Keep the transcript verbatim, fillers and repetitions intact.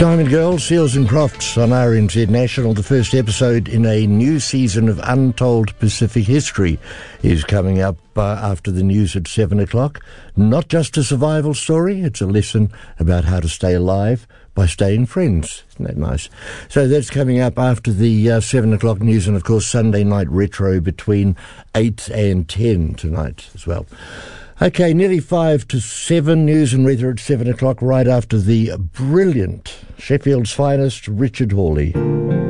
Diamond Girl, Seals and Crofts on R N Z National. The first episode in a new season of Untold Pacific History is coming up uh, after the news at seven o'clock. Not just a survival story, it's a lesson about how to stay alive by staying friends. Isn't that nice? So that's coming up after the uh, seven o'clock news, and of course Sunday night retro between eight and ten tonight as well. Okay, nearly five to seven, news and weather at seven o'clock, right after the brilliant Sheffield's finest, Richard Hawley.